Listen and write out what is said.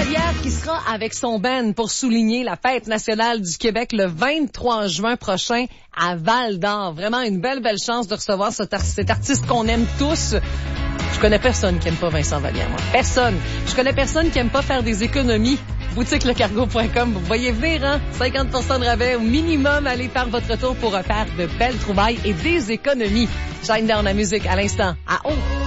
Vallière qui sera avec son band pour souligner la fête nationale du Québec le 23 juin prochain à Val-d'Or. Vraiment une belle chance de recevoir cet artiste qu'on aime tous. Je connais personne qui aime pas Vincent Vallière, moi. Personne. Je connais personne qui aime pas faire des économies. Boutiquelecargo.com, vous voyez venir, hein? 50% de rabais au minimum. Allez faire votre tour pour faire de belles trouvailles et des économies. Shine Down la musique à l'instant. À haut.